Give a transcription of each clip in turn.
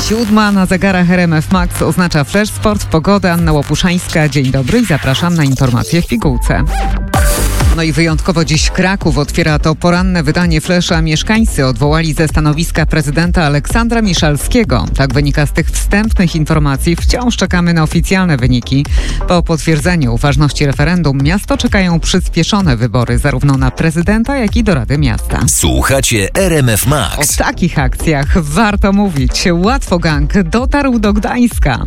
7 na zegarach RMF Max oznacza Flash Sport, pogoda. Anna Łopuszańska, dzień dobry i zapraszam na informacje w pigułce. No i wyjątkowo dziś Kraków otwiera to poranne wydanie Flesza. Mieszkańcy odwołali ze stanowiska prezydenta Aleksandra Miszalskiego. Tak wynika z tych wstępnych informacji. Wciąż czekamy na oficjalne wyniki. Po potwierdzeniu ważności referendum miasto czekają przyspieszone wybory zarówno na prezydenta, jak i do Rady Miasta. Słuchacie RMF Max. O takich akcjach warto mówić. Łatwogang dotarł do Gdańska.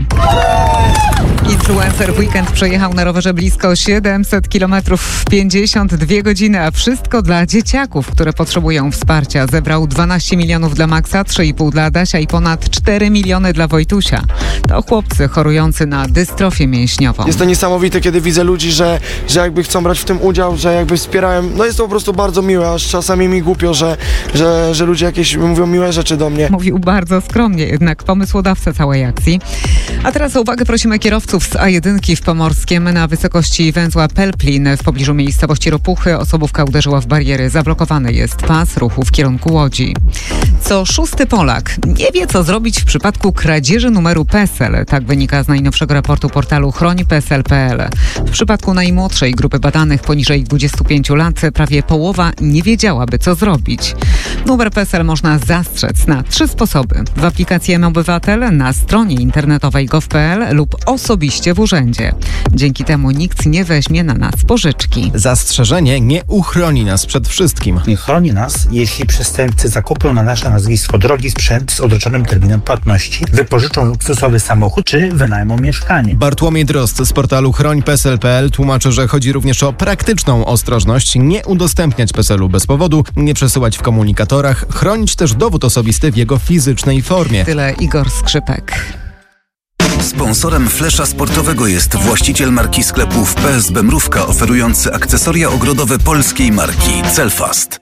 Influencer w weekend przejechał na rowerze blisko 700 km w 52 godziny, a wszystko dla dzieciaków, które potrzebują wsparcia. Zebrał 12 milionów dla Maxa, 3,5 dla Adasia i ponad 4 miliony dla Wojtusia. To chłopcy chorujący na dystrofię mięśniową. Jest to niesamowite, kiedy widzę ludzi, że jakby chcą brać w tym udział, że jakby wspierałem. No jest to po prostu bardzo miłe, aż czasami mi głupio, że ludzie jakieś mówią miłe rzeczy do mnie. Mówił bardzo skromnie, jednak pomysłodawca całej akcji. A teraz o uwagę prosimy kierowców z A1 w Pomorskiem na wysokości węzła Pelplin w pobliżu miejscowości Ropuchy. Osobówka uderzyła w bariery. Zablokowany jest pas ruchu w kierunku Łodzi. Co 6. Polak nie wie, co zrobić w przypadku kradzieży numeru PESEL. Tak wynika z najnowszego raportu portalu chroń.psl.pl. W przypadku najmłodszej grupy badanych poniżej 25 lat prawie połowa nie wiedziałaby, co zrobić. Numer PESEL można zastrzec na 3 sposoby. W aplikacji mObywatel, na stronie internetowej gov.pl lub osobiście w urzędzie. Dzięki temu nikt nie weźmie na nas pożyczki. Zastrzeżenie nie uchroni nas przed wszystkim. Nie chroni nas, jeśli przestępcy zakupią na nasze nazwisko drogi sprzęt z odroczonym terminem płatności, wypożyczą luksusowy samochód czy wynajmą mieszkanie. Bartłomiej Drozd z portalu chroń.psl.pl tłumaczy, że chodzi również o praktyczną ostrożność, nie udostępniać PESEL-u bez powodu, nie przesyłać w komunikatorach, chronić też dowód osobisty w jego fizycznej formie. Tyle Igor Skrzypek. Sponsorem Flesza sportowego jest właściciel marki sklepów PSB Mrówka, oferujący akcesoria ogrodowe polskiej marki Celfast.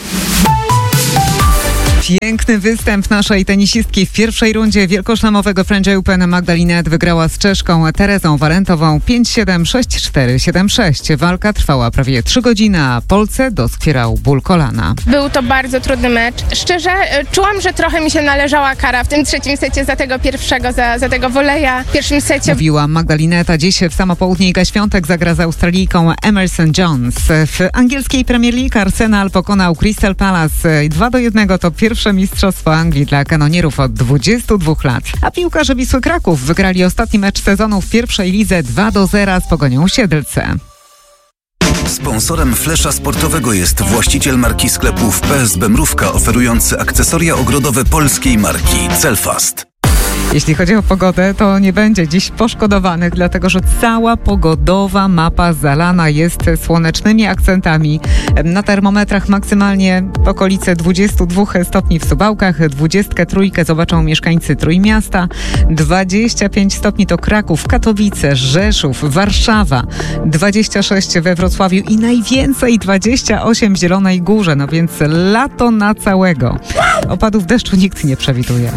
Piękny występ naszej tenisistki w pierwszej rundzie wielkoszlemowego French Open. Magdalinet wygrała z Czeszką Terezą Warentową 5-7, 6-4, 7-6. Walka trwała prawie 3 godziny, a Polce doskwierał ból kolana. Był to bardzo trudny mecz. Szczerze, czułam, że trochę mi się należała kara w tym trzecim secie za tego pierwszego, za tego voleja w pierwszym secie. Mówiła Magdalineta. Dziś w samo południe Iga Świątek zagra z Australijką Emerson Jones. W angielskiej Premier League Arsenal pokonał Crystal Palace 2-1. To pierwsze mistrzostwo Anglii dla kanonierów od 22 lat. A piłkarze Wisły Kraków wygrali ostatni mecz sezonu w pierwszej lidze 2-0 z Pogonią Siedlce. Sponsorem Flesza sportowego jest właściciel marki sklepów PSB Mrówka, oferujący akcesoria ogrodowe polskiej marki Celfast. Jeśli chodzi o pogodę, to nie będzie dziś poszkodowanych, dlatego że cała pogodowa mapa zalana jest słonecznymi akcentami. Na termometrach maksymalnie w okolice 22 stopni w Suwałkach, 23 zobaczą mieszkańcy Trójmiasta, 25 stopni to Kraków, Katowice, Rzeszów, Warszawa, 26 we Wrocławiu i najwięcej 28 w Zielonej Górze, no więc lato na całego. Opadów deszczu nikt nie przewiduje.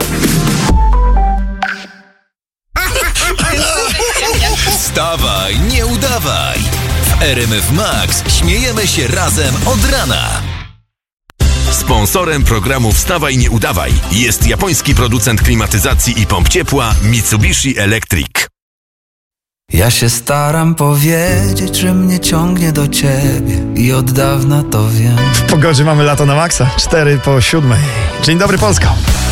Wstawaj, nie udawaj! W RMF Max śmiejemy się razem od rana. Sponsorem programu Wstawaj, nie udawaj jest japoński producent klimatyzacji i pomp ciepła Mitsubishi Electric. Ja się staram powiedzieć, że mnie ciągnie do ciebie i od dawna to wiem. W pogodzie mamy lato na maksa, 4 po 7. Dzień dobry Polsko.